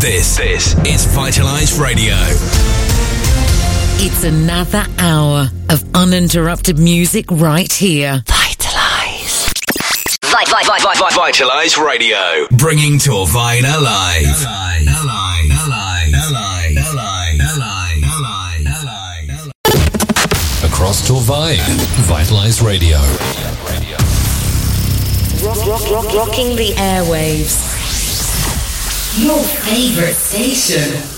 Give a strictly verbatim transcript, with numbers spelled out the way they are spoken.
This, this is Vitalize Radio. It's another hour of uninterrupted music right here. Vitalize. Vi- vi- vi- vi- vi- Vitalize Radio. Bringing Torvine alive. Alive. Alive. Alive. Alive. Alive. Alive. Alive. Alive. Across Torvine. Vitalize Radio. Rock, rock, rock, rocking the airwaves. Your favorite station.